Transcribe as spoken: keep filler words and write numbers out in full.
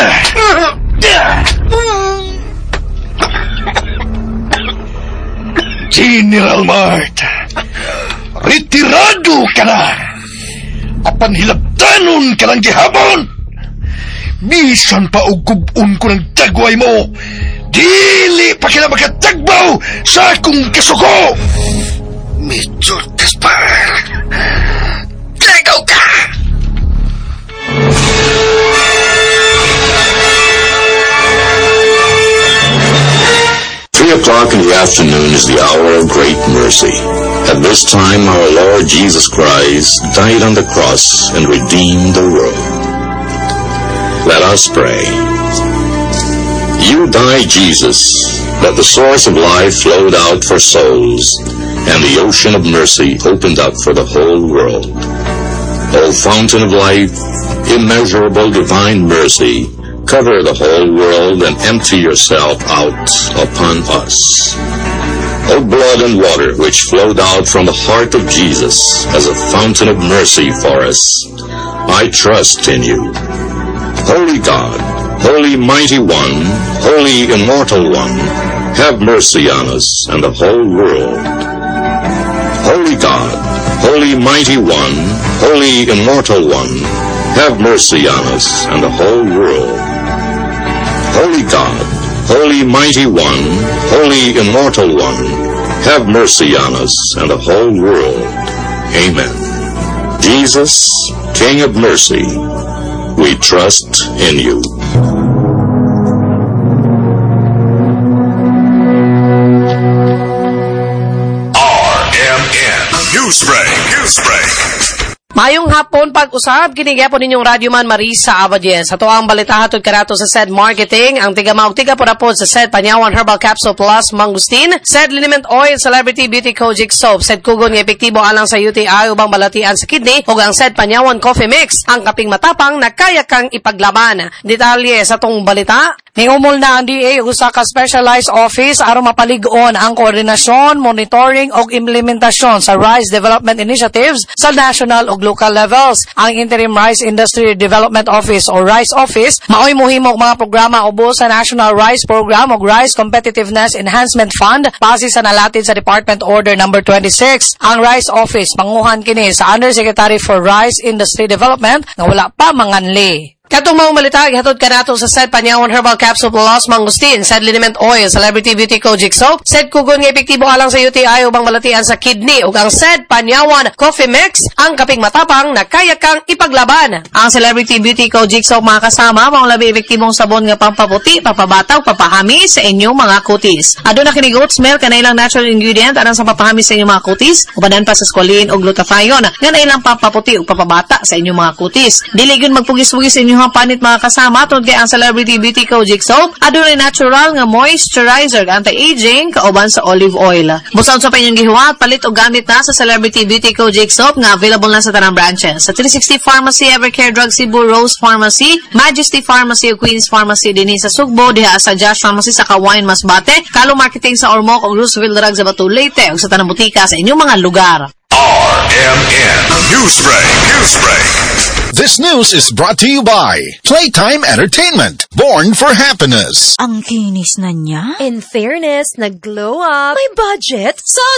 General Mart, retirado ka na. Apan hilabtanon ka lang gihapon. Bisan pa og kubun ko ng tagway mo, dili pa kila makatagbaw sa akong kasuko. Medyo Gaspar, tagaw ka! Three o'clock in the afternoon is the hour of great mercy. At this time our Lord Jesus Christ died on the cross and redeemed the world. Let us pray. You died, Jesus, that the source of life flowed out for souls, and the ocean of mercy opened up for the whole world. O fountain of life, immeasurable divine mercy, cover the whole world and empty yourself out upon us. O blood and water which flowed out from the heart of Jesus as a fountain of mercy for us, I trust in you. Holy God, Holy Mighty One, Holy Immortal One, have mercy on us and the whole world. Holy God, Holy Mighty One, Holy Immortal One, have mercy on us and the whole world. Holy God, Holy Mighty One, Holy Immortal One, have mercy on us and the whole world. Amen. Jesus, King of mercy, we trust in you. R M N Newsbreak. Newsbreak. Mayong hapon pag-usab, kinigapon ninyong Radyo Man Marisa Abadien. Sa toang balita hatod kanato sa S E D Marketing, ang tiga-maog tiga-purapod sa S E D Panyawan Herbal Capsule Plus Mangustin, S E D Liniment Oil, Celebrity Beauty Kojic Soap, S E D Kugon nga epektibo alang sa U T I ubang balatian sa kidney, ug ang S E D Panyawan Coffee Mix, ang kaping matapang na kaya kang ipaglaban. Detalye sa tong balita, ningumol na ang D A usa ka specialized office aron mapalig-on ang koordinasyon, monitoring ug implementasyon sa rice development initiatives sa national ug local levels. Ang Interim Rice Industry Development Office o RICE Office maoy mohimo og mga programa ubos sa National Rice Program ug Rice Competitiveness Enhancement Fund base sa nalatid sa Department Order number twenty-six. Ang RICE Office manguhan kini sa Undersecretary for Rice Industry Development nga wala pa manganli. Katong mga malita, ihatod ka nato sa S E D Panyawan Herbal Capsule Plus Mangustin, S E D Liniment Oil, Celebrity Beauty Kojic Soap, S E D Kugon nga epektibo alang sa U T I ubang balatian sa kidney, ug ang S E D Panyawan Coffee Mix, ang kaping matapang na kaya kang ipaglaban. Ang Celebrity Beauty Kojic Soap mga kasama, mga labi epektibong sabon nga pampaputi, papabataw, papahami sa inyong mga kutis. Aduna kini goat's milk ka na ilang natural ingredient alang sa papahami sa inyong mga kutis, ubanan pa sa squalene o glutathione, nga na ilang pampaputi o papabata sa inyong mga kutis. Dili gyud magpugis-pugis sa inyong mga panit mga kasama tungod kay ang Celebrity Beauty Kojic Soap adunay natural nga moisturizer anti-aging kauban sa olive oil. Busaon sa inyong gihuwat palit og gamit na sa Celebrity Beauty Kojic Soap nga available na sa tanang branches sa three sixty Pharmacy, Evercare Drug Cebu, Rose Pharmacy, Majesty Pharmacy ug Queen's Pharmacy dinhi sa Sugbo, diha sa Josh Pharmacy sa Kawayan Masbate, Kalo Marketing sa Ormoc ug Roosevelt Drug sa Batu Leyte ug sa tanang butika sa inyong mga lugar. R M N Newsbreak. Newsbreak. This news is brought to you by Playtime Entertainment, born for happiness. Ang kinis na niya. In fairness, nag-glow up. May budget. So